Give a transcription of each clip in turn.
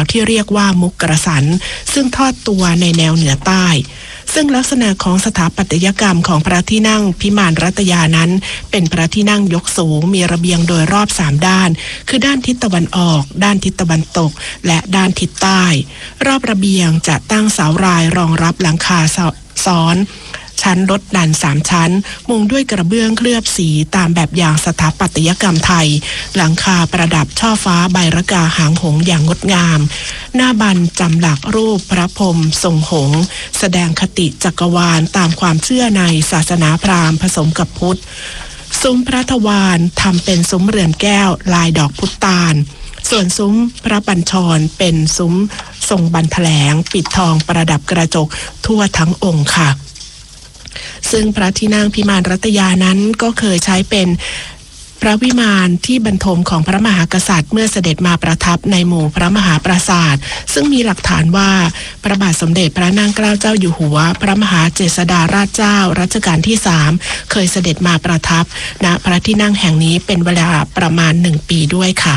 ที่เรียกว่ามุกกระสันซึ่งทอดตัวในแนวเหนือใต้ซึ่งลักษณะของสถาปัตยกรรมของพระที่นั่งพิมานรัตยานั้นเป็นพระที่นั่งยกสูงมีระเบียงโดยรอบ3ด้านคือด้านทิศตะวันออกด้านทิศตะวันตกและด้านทิศใต้รอบระเบียงจะตั้งเสารายรองรับหลังคาซ้อนชั้นลดดัน3ชั้นมุงด้วยกระเบื้องเคลือบสีตามแบบอย่างสถาปัตยกรรมไทยหลังคาประดับช่อฟ้าใบระกาหางหงส์อย่างงดงามหน้าบันจำหลักรูปพระพรหมทรงหงส์แสดงคติจักรวาลตามความเชื่อในศาสนาพราหมณ์ผสมกับพุทธซุ้มพระทวารทำเป็นซุ้มเรือนแก้วลายดอกพุตาลส่วนซุ้มพระบัญชรเป็นซุ้มทรงบันแถลงปิดทองประดับกระจกทั่วทั้งองค์ค่ะซึ่งพระที่นั่งพิมานรัตยานั้นก็เคยใช้เป็นพระวิมานที่บรรทมของพระมหากษัตริย์เมื่อเสด็จมาประทับในหมู่พระมหาปราสาทซึ่งมีหลักฐานว่าพระบาทสมเด็จพระนางเกล้าเจ้าอยู่หัวพระมหาเจษฎาราชเจ้ารัชกาลที่3เคยเสด็จมาประทับณพระที่นั่งแห่งนี้เป็นเวลาประมาณ1 ปีด้วยค่ะ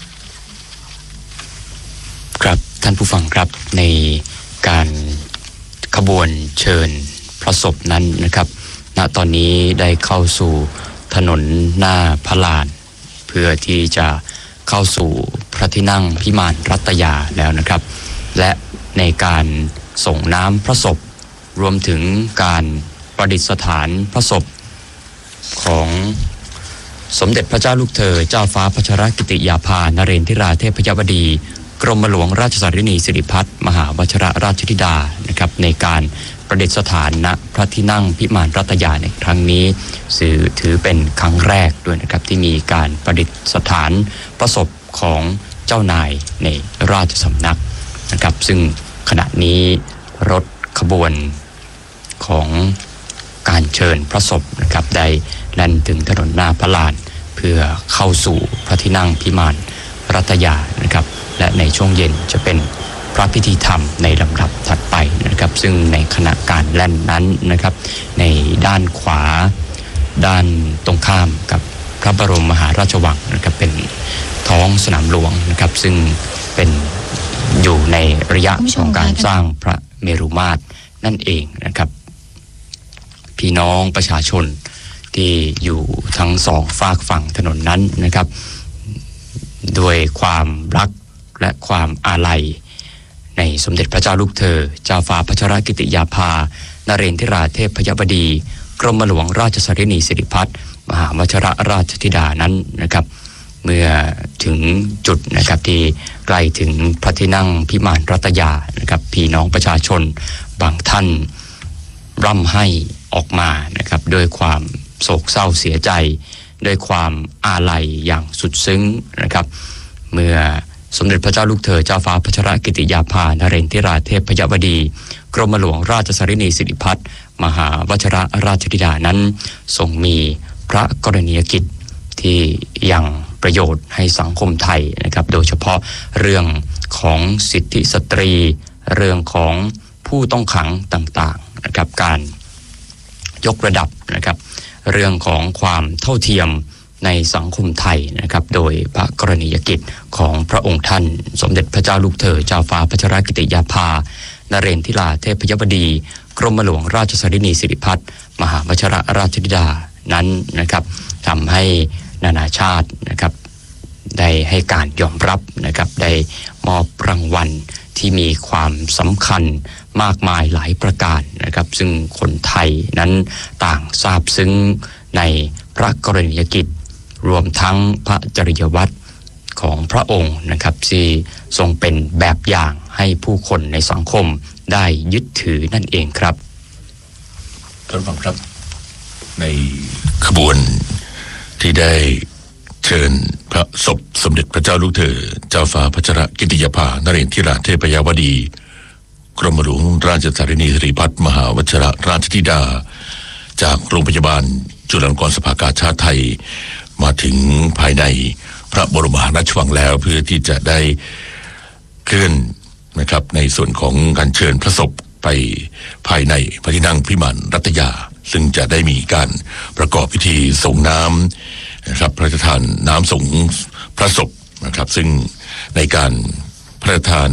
ครับท่านผู้ฟังครับในการขบวนเชิญพระศพนั้นนะครับณตอนนี้ได้เข้าสู่ถนนหน้าพระลานเพื่อที่จะเข้าสู่พระที่นั่งพิมานรัตยาแล้วนะครับและในการส่งน้ำพระศพรวมถึงการประดิษฐานพระศพของสมเด็จพระเจ้าลูกเธอเจ้าฟ้าพัชรกิติยาภานเรนทิราเทพยาวดีกรมหลวงราชสารินีสิริพัฒน์มหาวชิรราชธิดานะครับในการประดิษฐานณพระที่นั่งพิมานรัตยาในครั้งนี้ถือเป็นครั้งแรกด้วยนะครับที่มีการประดิษฐานพระศพของเจ้านายในราชสำนักนะครับซึ่งขณะนี้รถขบวนของการเชิญพระศพนะครับได้แล่นถึงถนนหน้าพระลานเพื่อเข้าสู่พระที่นั่งพิมานรัตยานะครับและในช่วงเย็นจะเป็นพระพิธีธรรมในลำดับถัดไปนะครับซึ่งในขณะการแล่นนั้นนะครับในด้านขวาด้านตรงข้ามกับพระบรมมหาราชวังนะครับเป็นท้องสนามหลวงนะครับซึ่งเป็นอยู่ในระยะของการสร้างพระเมรุมาตรนั่นเองนะครับพี่น้องประชาชนที่อยู่ทั้งสองฝากฝั่งถนนนั้นนะครับด้วยความรักและความอาลัยในสมเด็จพระเจ้าลูกเธอเจ้าฟ้าพัชรกิติยาภานเรนทิราเทพยาวดีกรมหลวงราชสารินีสิริพัฒน์มหาวชิรราชธิดานั้นนะครับเมื่อถึงจุดนะครับที่ใกล้ถึงพระที่นั่งพิมานรัตยานะครับพี่น้องประชาชนบางท่านร่ำไห้ออกมานะครับด้วยความโศกเศร้าเสียใจด้วยความอาลัยอย่างสุดซึ้งนะครับเมื่อสมเด็จพระเจ้าลูกเธอเจ้าฟ้าพัชรกิติยาภานเรนทิราเทพยาวดีกรมหลวงราชสารินีสิริพัฒน์มหาวชิรราชธิดานั้นทรงมีพระกรณียกิจที่ยังประโยชน์ให้สังคมไทยนะครับโดยเฉพาะเรื่องของสิทธิสตรีเรื่องของผู้ต้องขังต่างๆนะครับการยกระดับนะครับเรื่องของความเท่าเทียมในสังคมไทยนะครับโดยพระกรณียกิจของพระองค์ท่านสมเด็จพระเจ้าลูกเธอเจ้าฟ้าพัชรกิติยาภานเรนทิราเทพยาวดีกรมหลวงราชสารินีสิริพัฒน์มหาวชิรราชธิดานั้นนะครับทำให้นานาชาตินะครับได้ให้การยอมรับนะครับได้มอบรางวัลที่มีความสำคัญมากมายหลายประการนะครับซึ่งคนไทยนั้นต่างซาบซึ้งในพระกรณียกิจรวมทั้งพระจริยวัตรของพระองค์นะครับที่ทรงเป็นแบบอย่างให้ผู้คนในสังคมได้ยึดถือนั่นเองครับท่านผู้ฟังครับในขบวนที่ได้เชิญพระศพสมเด็จพระเจ้าลูกเธอเจ้าฟ้าพัชรกิติยาภานเรนทิราเทพยาวดีกรมหลวงราชสารินีสิริพัฒน์มหาวชิรราชธิดาจากโรงพยาบาลจุฬาลงกรณ์สภากาชาดไทยมาถึงภายในพระบรมมหาราชวังแล้วเพื่อที่จะได้เคลื่อนนะครับในส่วนของการเชิญพระศพไปภายในพระที่นั่งพิมานรัตยาซึ่งจะได้มีการประกอบพิธีส่งน้ำนะครับพระราชทานน้ำส่งพระศพนะครับซึ่งในการพระราชทาน